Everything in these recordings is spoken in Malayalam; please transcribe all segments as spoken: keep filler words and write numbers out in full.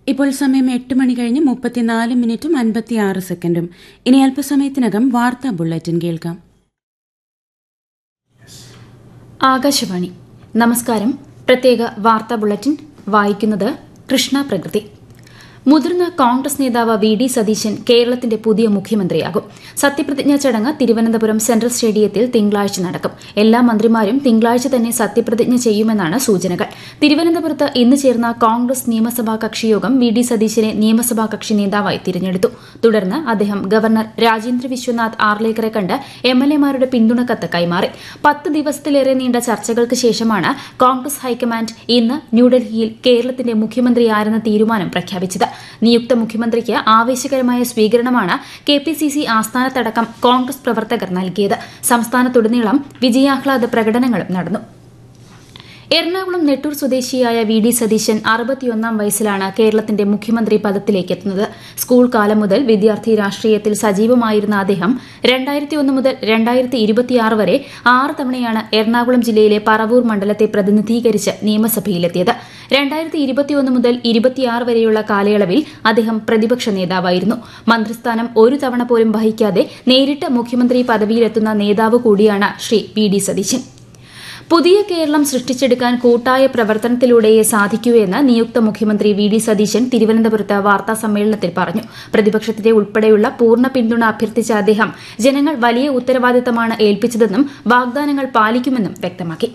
ഇപ്പോൾ സമയം എട്ട് മണി കഴിഞ്ഞ് മുപ്പത്തിനാല് മിനിറ്റും അൻപത്തിയാറ് സെക്കൻഡും. ഇനി അല്പസമയത്തിനകം വാർത്താ ബുള്ളറ്റിൻ കേൾക്കാം. ആകാശവാണി. നമസ്കാരം. പ്രത്യേക വാർത്താ ബുള്ളറ്റിൻ വായിക്കുന്നത് കൃഷ്ണ പ്രകൃതി. മുതിർന്ന കോൺഗ്രസ് നേതാവ് വി ഡി സതീശൻ കേരളത്തിന്റെ പുതിയ മുഖ്യമന്ത്രിയാകും. സത്യപ്രതിജ്ഞാ ചടങ്ങ് തിരുവനന്തപുരം സെൻട്രൽ സ്റ്റേഡിയത്തിൽ തിങ്കളാഴ്ച നടക്കും. എല്ലാ മന്ത്രിമാരും തിങ്കളാഴ്ച തന്നെ സത്യപ്രതിജ്ഞ ചെയ്യുമെന്നാണ് സൂചനകൾ. തിരുവനന്തപുരത്ത് ഇന്ന് ചേർന്ന കോൺഗ്രസ് നിയമസഭാ കക്ഷിയോഗം വി ഡി സതീശനെ നിയമസഭാ കക്ഷി നേതാവായി തിരഞ്ഞെടുത്തു. തുടർന്ന് അദ്ദേഹം ഗവർണർ രാജേന്ദ്ര വിശ്വനാഥ് ആർലേക്കറെ കണ്ട് എം എൽ എമാരുടെ പിന്തുണക്കത്ത് കൈമാറി. പത്ത് ദിവസത്തിലേറെ നീണ്ട ചർച്ചകൾക്ക് ശേഷമാണ് കോൺഗ്രസ് ഹൈക്കമാൻഡ് ഇന്ന് ന്യൂഡൽഹിയിൽ കേരളത്തിന്റെ മുഖ്യമന്ത്രിയാരെന്ന തീരുമാനം പ്രഖ്യാപിച്ചത്. നിയുക്ത മുഖ്യമന്ത്രിക്ക് ആവേശകരമായ സ്വീകരണമാണ് K P C C ആസ്ഥാനത്തടക്കം Congress പ്രവർത്തകർ നൽകിയത്. സംസ്ഥാനത്തുടനീളം വിജയാഹ്ലാദ പ്രകടനങ്ങളും നടന്നു. എറണാകുളം നെട്ടൂർ സ്വദേശിയായ വി ഡി സതീശൻ അറുപത്തിയൊന്നാം വയസ്സിലാണ് കേരളത്തിന്റെ മുഖ്യമന്ത്രി പദത്തിലേക്ക് എത്തുന്നത്. സ്കൂൾ കാലം മുതൽ വിദ്യാർത്ഥി രാഷ്ട്രീയത്തിൽ സജീവമായിരുന്ന അദ്ദേഹം രണ്ടായിരത്തി ഒന്ന് മുതൽ രണ്ടായിരത്തി ഇരുപത്തിയാറ് വരെ ആറ് തവണയാണ് എറണാകുളം ജില്ലയിലെ പറവൂർ മണ്ഡലത്തെ പ്രതിനിധീകരിച്ച് നിയമസഭയിലെത്തിയത്. രണ്ടായിരത്തി ഇരുപത്തിയൊന്ന് മുതൽ ഇരുപത്തിയാറ് വരെയുള്ള കാലയളവിൽ അദ്ദേഹം പ്രതിപക്ഷ നേതാവായിരുന്നു. മന്ത്രിസ്ഥാനം ഒരു തവണ പോലും വഹിക്കാതെ നേരിട്ട് മുഖ്യമന്ത്രി പദവിയിലെത്തുന്ന നേതാവ് കൂടിയാണ് ശ്രീ വി ഡി സതീശൻ. പുതിയ കേരളം സൃഷ്ടിച്ചെടുക്കാൻ കൂട്ടായ പ്രവർത്തനത്തിലൂടെയേ സാധിക്കൂവെന്ന് നിയുക്ത മുഖ്യമന്ത്രി വി ഡി സതീശൻ തിരുവനന്തപുരത്ത് വാർത്താസമ്മേളനത്തിൽ പറഞ്ഞു. പ്രതിപക്ഷത്തിന്റെ ഉൾപ്പെടെയുള്ള പൂർണ്ണ പിന്തുണ അഭ്യർത്ഥിച്ച അദ്ദേഹം ജനങ്ങൾ വലിയ ഉത്തരവാദിത്തമാണ് ഏൽപ്പിച്ചതെന്നും വാഗ്ദാനങ്ങൾ പാലിക്കുമെന്നും വ്യക്തമാക്കി.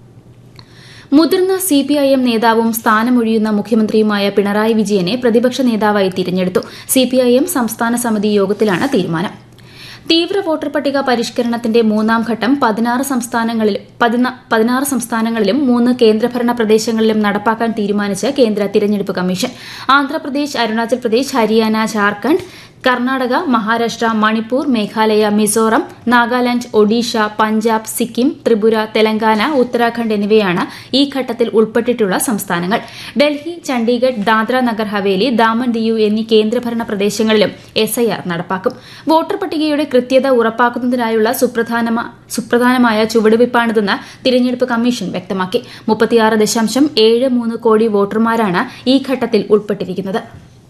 മുതിർന്ന സി പി ഐ എം നേതാവും സ്ഥാനമൊഴിയുന്ന മുഖ്യമന്ത്രിയുമായ പിണറായി വിജയനെ പ്രതിപക്ഷ നേതാവായി തിരഞ്ഞെടുത്തു. സി പി ഐ എം സംസ്ഥാന സമിതി യോഗത്തിലാണ് തീരുമാനം. തീവ്ര വോട്ടർ പട്ടിക പരിഷ്കരണത്തിന്റെ മൂന്നാം ഘട്ടം പതിനാറ് സംസ്ഥാനങ്ങളിലും പതിനാറ് സംസ്ഥാനങ്ങളിലും മൂന്ന് കേന്ദ്രഭരണ പ്രദേശങ്ങളിലും നടപ്പാക്കാൻ തീരുമാനിച്ച് കേന്ദ്ര തിരഞ്ഞെടുപ്പ് കമ്മീഷൻ. ആന്ധ്രാപ്രദേശ്, അരുണാചൽ പ്രദേശ്, ഹരിയാന, ജാർഖണ്ഡ്, കർണാടക, മഹാരാഷ്ട്ര, മണിപ്പൂർ, മേഘാലയ, മിസോറം, നാഗാലാന്റ്, ഒഡീഷ, പഞ്ചാബ്, സിക്കിം, ത്രിപുര, തെലങ്കാന, ഉത്തരാഖണ്ഡ് എന്നിവയാണ് ഈ ഘട്ടത്തിൽ ഉൾപ്പെട്ടിട്ടുള്ള സംസ്ഥാനങ്ങൾ. ഡൽഹി, ചണ്ഡീഗഡ്, ദാദ്ര നഗർ ഹവേലി, ദാമൻ ദിയു എന്നീ കേന്ദ്രഭരണ പ്രദേശങ്ങളിലും എസ് ഐ ആർ നടപ്പാക്കും. വോട്ടർ പട്ടികയുടെ കൃത്യത ഉറപ്പാക്കുന്നതിനായുള്ള സുപ്രധാനമായ ചുവടുവയ്പ്പാണിതെന്ന് തിരഞ്ഞെടുപ്പ് കമ്മീഷൻ വ്യക്തമാക്കി. മുപ്പത്തിയാറ് ദശാംശം ഏഴ് മൂന്ന് കോടി വോട്ടർമാരാണ് ഈ ഘട്ടത്തിൽ ഉൾപ്പെട്ടിരിക്കുന്നത്.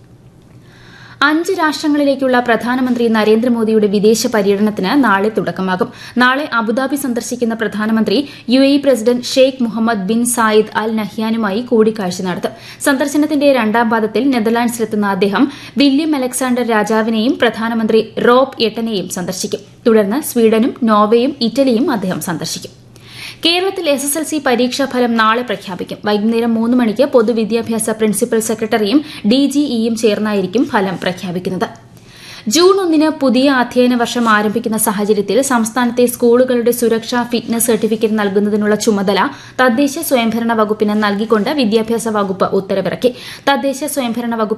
അഞ്ച് രാഷ്ട്രങ്ങളിലേക്കുള്ള പ്രധാനമന്ത്രി നരേന്ദ്രമോദിയുടെ വിദേശ പര്യടനത്തിന് നാളെ തുടക്കമാകും. നാളെ അബുദാബി സന്ദർശിക്കുന്ന പ്രധാനമന്ത്രി U A E president Sheikh Muhammad bin Zayed Al നഹ്യാനുമായി കൂടിക്കാഴ്ച നടത്തും. സന്ദർശനത്തിന്റെ രണ്ടാം പാദത്തിൽ നെതർലാൻഡ്സിലെത്തുന്ന അദ്ദേഹം വില്യം അലക്സാണ്ടർ രാജാവിനെയും പ്രധാനമന്ത്രി റോബ് എട്ടനെയും സന്ദർശിക്കും. തുടർന്ന് സ്വീഡനും നോർവേയും ഇറ്റലിയും അദ്ദേഹം സന്ദർശിക്കും. കേരളത്തിൽ എസ് എസ് എൽ സി പരീക്ഷാഫലം നാളെ പ്രഖ്യാപിക്കും. വൈകുന്നേരം മൂന്ന് മണിക്ക് പൊതുവിദ്യാഭ്യാസ പ്രിൻസിപ്പൽ സെക്രട്ടറിയും ഡിജിഇയും ചേർന്നായിരിക്കും ഫലം പ്രഖ്യാപിക്കുന്നത്. ജൂൺ ഒന്നിന് പുതിയ അധ്യയന വർഷം ആരംഭിക്കുന്ന സാഹചര്യത്തിൽ സംസ്ഥാനത്തെ സ്കൂളുകളുടെ സുരക്ഷാ ഫിറ്റ്നസ് സർട്ടിഫിക്കറ്റ് നൽകുന്നതിനുള്ള ചുമതല തദ്ദേശ സ്വയംഭരണ വകുപ്പിന് നൽകിക്കൊണ്ട് വിദ്യാഭ്യാസ വകുപ്പ് ഉത്തരവിറക്കി. തദ്ദേശ സ്വയംഭരണ വകുപ്പ്